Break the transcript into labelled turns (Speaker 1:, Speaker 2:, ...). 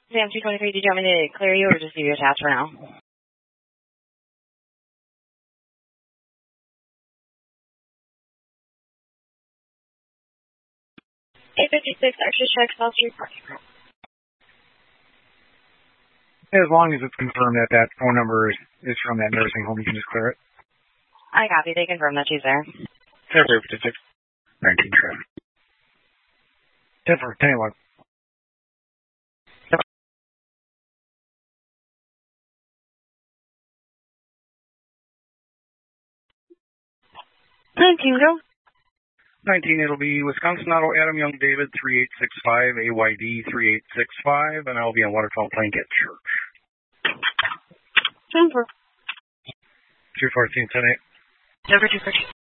Speaker 1: Sam 223, did you want me to clear you or just leave you attached for now? 856, extra check, South Street parking.
Speaker 2: As long as it's confirmed that that phone number is from that nursing home, you can just clear it.
Speaker 1: I copy. They confirmed that she's there.
Speaker 2: 10-56. 19 traffic. 10-4, 10-1.
Speaker 1: 19, go.
Speaker 2: 19, it'll be Wisconsin Auto Adam Young David 3865, AYD 3865, and I'll be on Waterfall Blanket Church.
Speaker 1: 10-4.
Speaker 2: 214, 10-8.
Speaker 1: Over 214.